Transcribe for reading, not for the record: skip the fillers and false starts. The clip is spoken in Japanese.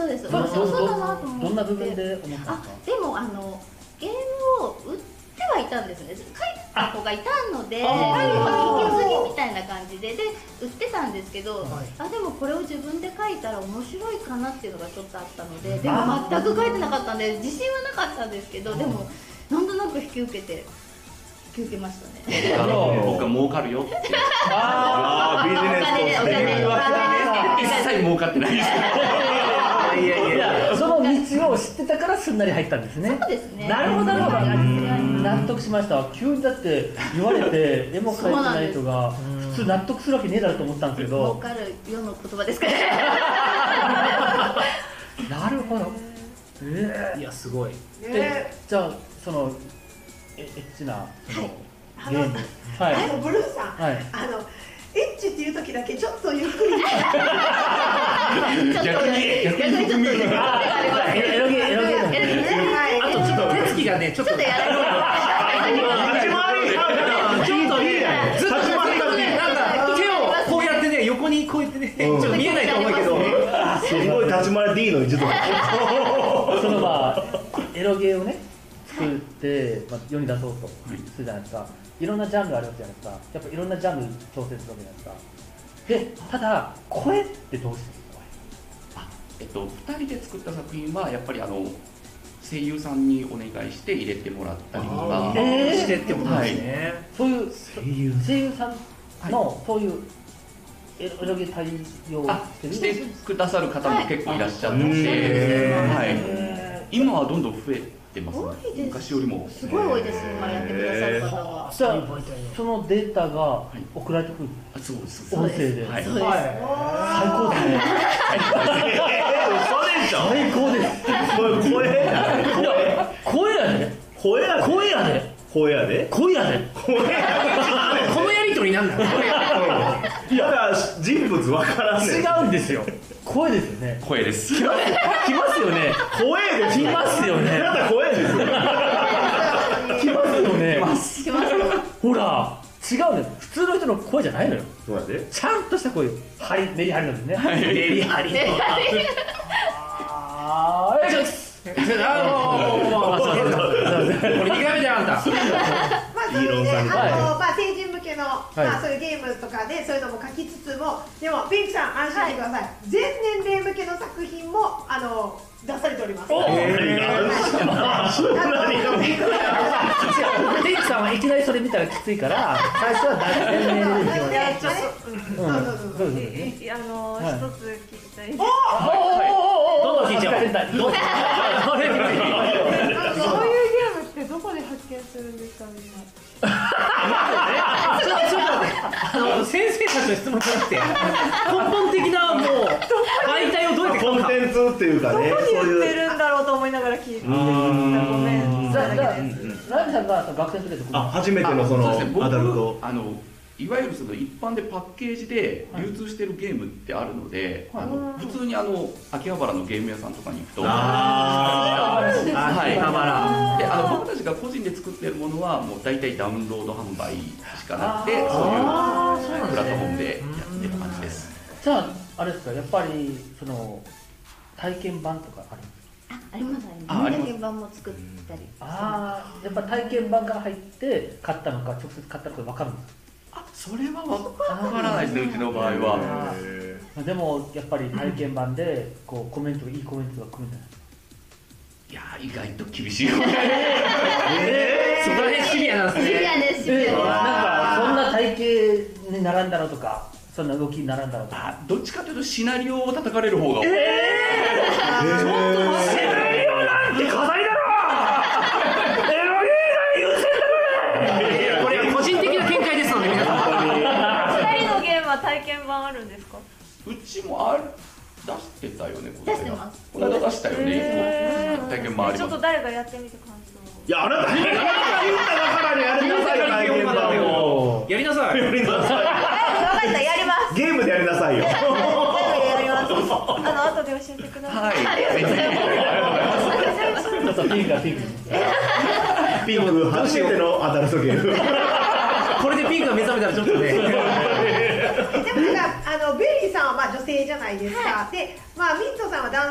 そうです。面白そうだなと思って。 どんな部分で思ったんですか？ でもゲームを売ってはいたんですね。書いた子がいたので、緊急済みみたいな感じで売ってたんですけど、でもこれを自分で書いたら面白いかなっていうのがちょっとあったので、でも全く書いてなかったんで自信はなかったんですけど、でもなんとなく引き受けましたね。 僕は儲かるよって。 ビジネスとして一切儲かってないです。 いやその道を知ってたからすんなり入ったんですね。 そうですね。 なるほどなるほど。納得しました。急にだって言われて絵も描いてない人が普通納得するわけねえだろうと思ったんですけど。 儲かる世の言葉ですから。 なるほど。 いやすごい。 じゃあそのエッチなゲーム。 ブルーさん、エッチっていう時だけちょっとゆっくり。 逆にエロゲー。 あとちょっと手つきがねちょっと。 立ち回り。 ちょっとねずっとなんか手をこうやってね横にこうやってねちょっと見えないと思うけど。 すごい立ち回り D の一度。 そのエロゲーをね作って世に出そうとするじゃないですか。いろんなジャンルあるわけじゃないですか。やっぱいろんなジャンル挑戦するわけじゃないですか。でただ声ってどうしてですか ？2人で作った作品はやっぱり声優さんにお願いして入れてもらったりとかしてってことですね。 そういう声優さんのそういうエロゲ対応してくださる方も結構いらっしゃって、今はどんどん増えてますね。昔よりもすごい多いです。今やってくださる方が。 じゃあそのデータが送られてくる。 そうです。 音声で。 はい。 そうです。 最高ですね。 嘘でしょ。 最高です。声やで。 声やで。 声やで。 声やで。 声やで。 声やで。 このやりとりなんだ。 いや人物わからんねん。 違うんですよ。声ですよね。 声です。 来ますよね。 声です。 来ますよね。 まだ声ですよ。 来ますよね。 来ます。 ほら違うね。普通の人の声じゃないのよ。 そうやで。 ちゃんとした声。メリハリなんですね。メリハリ。 これ2回目であんた。 それで成人向けのそういうゲームとかでそういうのも書きつつも、でもピンクさん安心してください。全年齢向けの作品も出されております。 ピンクさんはいきなりそれ見たらきついから最初は全年齢で一つ聞きたいです。 どんどん聞いちゃう。 そういうゲームってどこで発見するんですかみんな。 先生たちの質問じゃなくて根本的なもう媒体をどうやってコンテンツっていうかね。 どこに売ってるんだろうと思いながら聞いて。ごめん。 ライブさんが学生の時で初めてのそのアダルト。 いわゆるその一般でパッケージで流通してるゲームってあるので、普通に秋葉原のゲーム屋さんとかに行くと、 秋葉原で僕たちが個人で作っているものはもう大体ダウンロード販売しかなくて、そういうプラットフォームでやってる感じです。 じゃああれですか、やっぱりその体験版とかあるんですか？ あります。体験版も作ったり。 やっぱ体験版から入って買ったのか直接買ったのか分かるんですか？ それは分からないですね、うちの場合は。 でもやっぱり体験版でこうコメントがいいコメントが来るんじゃないですか？ いや意外と厳しい。 そこら辺シビアなんですね。 シビア。 なんかそんな体型に並んだろうとか、そんな動きに並んだろうとか。 どっちかというとシナリオを叩かれる方が多い。 シナリオなんて課題だろ。 体験版あるんですか？ うちも出してたよね。 出してます。 この間出したよね。体験版あります。 ちょっと誰がやってみて感想。 いやあなた言っただからにやりなさいよ。体験版をやりなさい。 分かった、やります。 ゲームでやりなさいよ。 やります。 後で教えてください。 ありがとうございます。 ちょっとピンク初めてのアダルトゲーム。 これでピンクが目覚めたらちょっとね。 でもベリーさんは女性じゃないですか。で、ミントさんは男